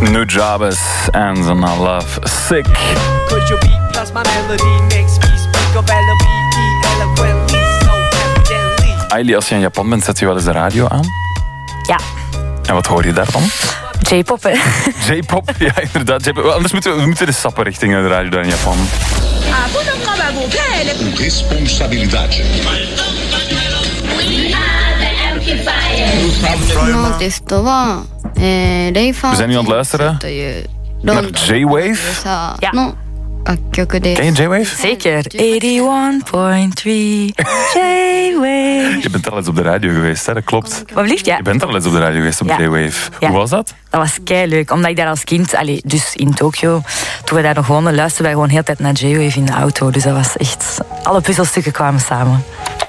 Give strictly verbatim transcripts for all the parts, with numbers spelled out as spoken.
Nujabes and I Love Sick. Aili, als je in Japan bent, zet je wel eens de radio aan? Ja. En wat hoor je daarvan? J-pop, hè. J-pop, ja inderdaad. J-pop. Anders moeten we, we moeten de stappen richting de radio daar in Japan. Responsabilidade. We zijn nu aan het luisteren naar J-Wave. Ja. Ken je J-Wave? Zeker. eenennegentig komma drie J-Wave. Je bent al eens op de radio geweest, hè? Dat klopt. Wat blieft, ja. Je bent al eens op de radio geweest op Ja. J-Wave. Ja. Hoe was dat? Dat was keileuk, omdat ik daar als kind, allee, dus in Tokio, toen we daar nog woonden, luisterden wij gewoon heel de tijd naar J-Wave in de auto. Dus dat was echt... Alle puzzelstukken kwamen samen.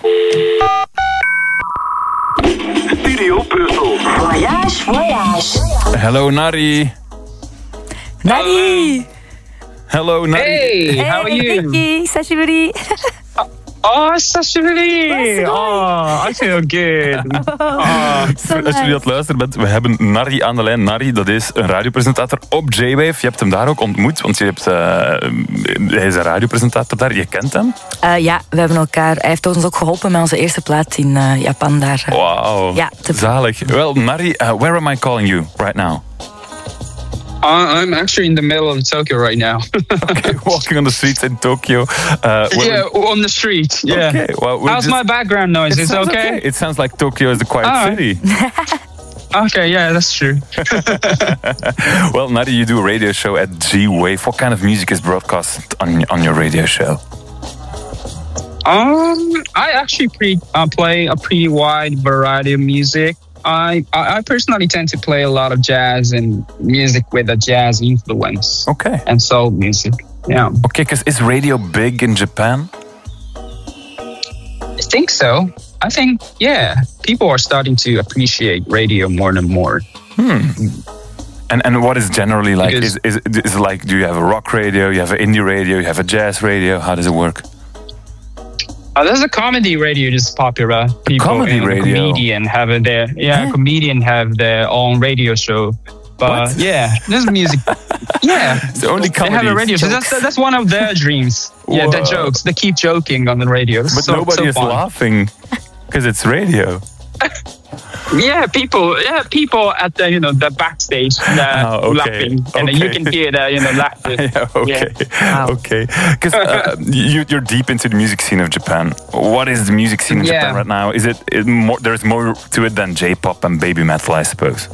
Studiopuzzel. Voyage, voyage. Hello, Nari. Nari! Hello, Nari. Hey, how are you? Hey, Sashiburi. Oh, Sashiburi. Oh, I feel good. Oh. Als jullie aan het luisteren bent, we hebben Nari aan de lijn. Nari, dat is een radiopresentator op J-Wave. Je hebt hem daar ook ontmoet, want je hebt, uh, hij is een radiopresentator daar. Je kent hem? Uh, ja, we hebben elkaar... Hij heeft ons ook geholpen met onze eerste plaat in uh, Japan daar. Wauw, Ja, te... zalig. Well, Nari, uh, where am I calling you right now? Uh, I'm actually in the middle of Tokyo right now. Okay, walking on the streets in Tokyo. Uh, yeah, on the street. Yeah. Okay, well, we're How's just... my background noise? It Is it sounds okay? okay? It sounds like Tokyo is the quiet Ah. city. Okay, yeah, that's true. Well, Nari, you do a radio show at J-Wave. What kind of music is broadcast on on your radio show? Um, I actually pre- uh, play a pretty wide variety of music. I, I I personally tend to play a lot of jazz and music with a jazz influence. Okay. And soul music. Yeah. Okay, because is radio big in Japan? I think so. I think, yeah, people are starting to appreciate radio more and more. Hmm. And and what is generally like? Because- Is, is is it like? Do you have a rock radio? You have an indie radio? You have a jazz radio? How does it work? Uh, there's a comedy radio that's popular. People, comedy and radio? comedian have their yeah, Huh? comedian have their own radio show. But What? yeah, there's music. Yeah, It's only they have comedy. a radio show. That's that's one of their dreams. Yeah, the Whoa. jokes. They keep joking on the radio. It's But so, nobody so is fun. laughing because it's radio. Yeah, people. Yeah, people at the you know the backstage uh, Oh, okay. laughing, and then you Okay. can hear the you know laughter. Yeah, okay, Wow. okay. Because uh, you, you're deep into the music scene of Japan. What is the music scene in Yeah. Japan right now? Is it, it more? There's more to it than J-pop and baby metal, I suppose.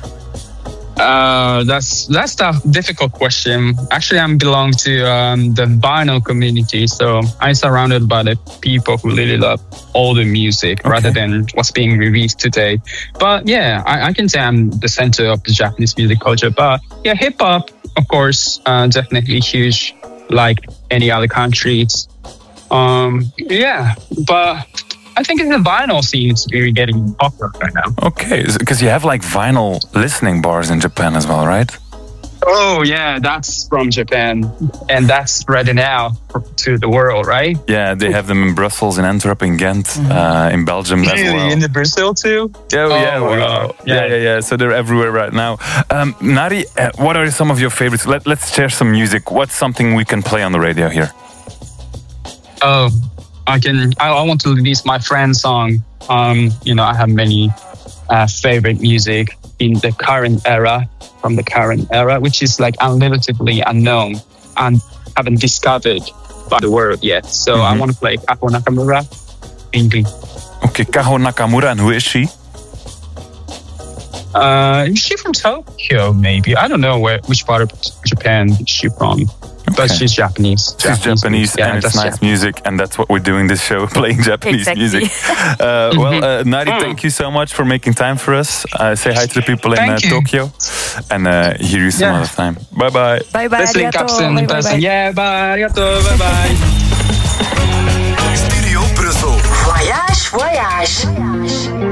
Uh, that's that's a difficult question. Actually, I belong to um, the vinyl community, so I'm surrounded by the people who really love older music rather than what's being released today. But yeah, I, I can say I'm the center of the Japanese music culture. But yeah, hip hop, of course, uh, definitely huge, like any other countries. Um, yeah, but I think the vinyl scene is really getting popular right now. Okay, because you have like vinyl listening bars in Japan as well, right? Oh yeah, that's from Japan, and that's spreading out to the world, right? Yeah, they have them in Brussels, in Antwerp, in Ghent, uh, in Belgium as well. In the Brazil too? Yeah, oh, yeah, Oh, wow. wow. yeah, Yeah. yeah, yeah. So they're everywhere right now. Um, Nari, uh, what are some of your favorites? Let, let's share some music. What's something we can play on the radio here? Oh, I can. I, I want to release my friend's song. Um, you know, I have many uh, favorite music in the current era, from the current era, which is like unlimitedly unknown and haven't discovered by the world yet. So Mm-hmm. I want to play Kaho Nakamura, English. Okay, Kaho Nakamura, and who is she? Uh, is she from Tokyo? Maybe I don't know where, which part of Japan is she from, but Okay. she's Japanese. She's Japanese, Yeah, and it's that's nice Japanese. music, and that's what we're doing this show, playing Japanese Exactly. music. Uh, well, uh, Nari, thank you so much for making time for us. Uh, say hi to the people in uh, Thank you. Tokyo, and uh, hear you some Yeah. other time. Bye bye. Bye bye, Let's link up arigato. soon Bye, in bye, person. bye. Yeah, bye, arigato, bye bye. Studio Brussel. Voyage, voyage.